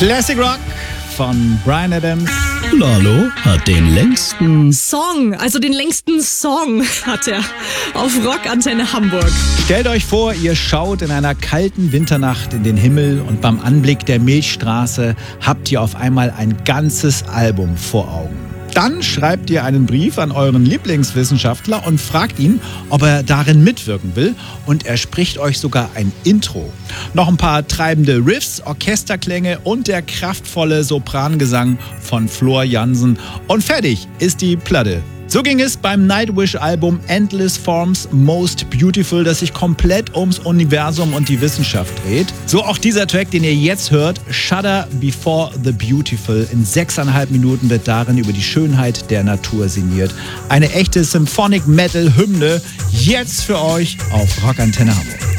Classic Rock von Bryan Adams. Lalo hat den längsten Song, also den längsten Song hat er auf Rockantenne Hamburg. Stellt euch vor, ihr schaut in einer kalten Winternacht in den Himmel und beim Anblick der Milchstraße habt ihr auf einmal ein ganzes Album vor Augen. Dann schreibt ihr einen Brief an euren Lieblingswissenschaftler und fragt ihn, ob er darin mitwirken will, und er spricht euch sogar ein Intro. Noch ein paar treibende Riffs, Orchesterklänge und der kraftvolle Soprangesang von Floor Jansen und fertig ist die Platte. So ging es beim Nightwish-Album Endless Forms Most Beautiful, das sich komplett ums Universum und die Wissenschaft dreht. So auch dieser Track, den ihr jetzt hört, Shudder Before the Beautiful. In 6,5 Minuten wird darin über die Schönheit der Natur sinniert. Eine echte Symphonic Metal Hymne, jetzt für euch auf Rockantenne Hamburg.